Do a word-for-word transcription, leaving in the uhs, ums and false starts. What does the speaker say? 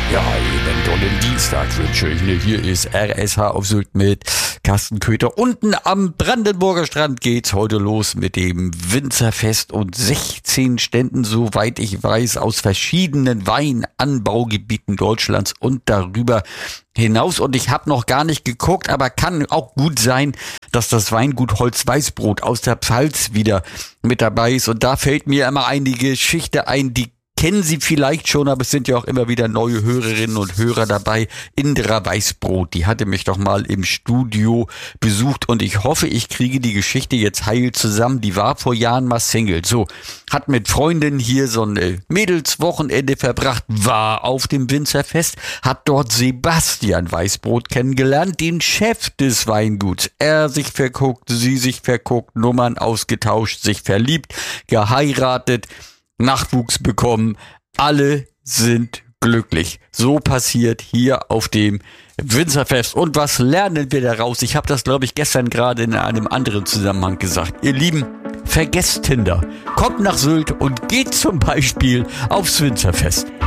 Ja, einen tollen Dienstag wünsche ich. Ne, hier ist R S H auf Sylt mit Carsten Köter. Unten am Brandenburger Strand geht's heute los mit dem Winzerfest und sechzehn Ständen, soweit ich weiß, aus verschiedenen Weinanbaugebieten Deutschlands und darüber hinaus. Und ich habe noch gar nicht geguckt, aber kann auch gut sein, dass das Weingut Holz-Weißbrot aus der Pfalz wieder mit dabei ist. Und da fällt mir immer eine Geschichte ein, die kennen Sie vielleicht schon, aber es sind ja auch immer wieder neue Hörerinnen und Hörer dabei. Indra Weißbrot, die hatte mich doch mal im Studio besucht und ich hoffe, ich kriege die Geschichte jetzt heil zusammen. Die war vor Jahren mal Single. So, hat mit Freundinnen hier so ein Mädelswochenende verbracht, war auf dem Winzerfest, hat dort Sebastian Weißbrot kennengelernt, den Chef des Weinguts. Er sich verguckt, sie sich verguckt, Nummern ausgetauscht, sich verliebt, geheiratet, Nachwuchs bekommen, alle sind glücklich. So passiert hier auf dem Winzerfest. Und was lernen wir daraus? Ich habe das, glaube ich, gestern gerade in einem anderen Zusammenhang gesagt. Ihr Lieben, vergesst Tinder. Kommt nach Sylt und geht zum Beispiel aufs Winzerfest.